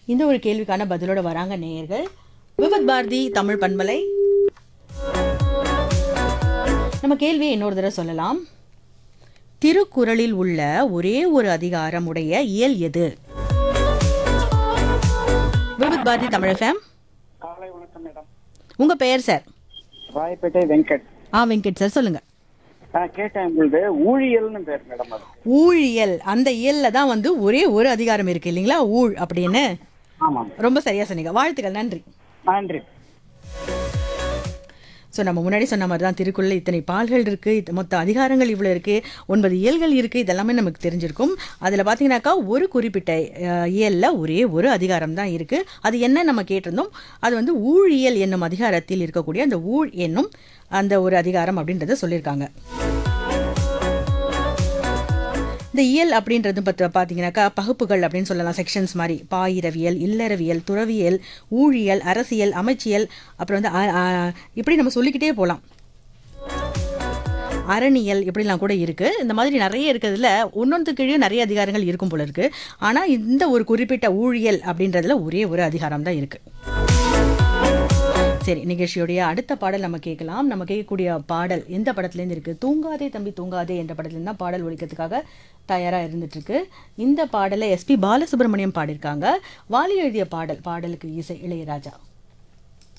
இந்த ஒரு கேள்விக்கான பதிலோட வராங்க நேயர்கள். விபத் பாரதி தமிழ் பண்பலை. நம்ம கேள்வியை இன்னொரு தடவை சொல்லலாம். திருக்குறளில் உள்ள ஒரே ஒரு அதிகாரம் உடைய இயல் எது? விபத் பாரதி தமிழ் FM. காலை வணக்கம் மேடம். உங்க பெயர் சார்? ராயப்பேட்டை வெங்கட். வெங்கட் சார், சொல்லுங்க. கேட்டேன், உங்களுது ஊழியல்னு பேர் மேடம். அது ஊழியல், அந்த இயல்ல தான் வந்து ஒரே ஒரு அதிகாரம் இருக்கு இல்லைங்களா, ஊழ் அப்படின்னு. ஆமாம், ரொம்ப சரியா சொன்னீங்க, வாழ்த்துக்கள், நன்றி. நன்றி. ஸோ நம்ம முன்னாடி சொன்ன மாதிரி தான் திருக்குறள் இத்தனை பால்கள் இருக்குது, மொத்த அதிகாரங்கள் இவ்வளோ இருக்குது, 9 இயல்கள் இருக்குது, இதெல்லாமே நமக்கு தெரிஞ்சிருக்கும். அதில் பார்த்தீங்கன்னாக்கா ஒரு குறிப்பிட்ட இயலில் ஒரே ஒரு அதிகாரம் தான் இருக்குது. அது என்ன நம்ம கேட்டிருந்தோம், அது வந்து ஊழியல் என்னும் அதிகாரத்தில் இருக்கக்கூடிய அந்த ஊழ் என்னும் அந்த ஒரு அதிகாரம் அப்படின்றத சொல்லியிருக்காங்க. இந்த இயல் அப்படின்றது பார்த்தீங்கன்னாக்கா பகுப்புகள் அப்படின்னு சொல்லலாம், செக்ஷன்ஸ் மாதிரி. பாயிரவியல், இல்லறவியல், துறவியல், ஊழியல், அரசியல், அமைச்சியல், அப்புறம் வந்து இப்படி நம்ம சொல்லிக்கிட்டே போகலாம். அரணியல் இப்படிலாம் கூட இருக்குது. இந்த மாதிரி நிறைய இருக்கிறதுல ஒன்னொன்று கீழே நிறைய அதிகாரங்கள் இருக்கும் போல இருக்குது. ஆனால் இந்த ஒரு குறிப்பிட்ட ஊழியல் அப்படின்றதுல ஒரே ஒரு அதிகாரம் தான் இருக்குது. சரி, நிகழ்ச்சியுடைய அடுத்த பாடல் நம்ம கேட்கலாம். நம்ம கேட்கக்கூடிய பாடல் எந்த படத்துலேருந்து இருக்குது? தூங்காதே தம்பி தூங்காதே என்ற படத்துலேருந்து தான் பாடல் ஒலிக்கிறதுக்காக தயாராக இருந்துட்டுருக்கு. இந்த பாடலை SP பாலசுப்ரமணியம் பாடியிருக்காங்க. வாலி எழுதிய பாடல், பாடலுக்கு இசை இளையராஜா.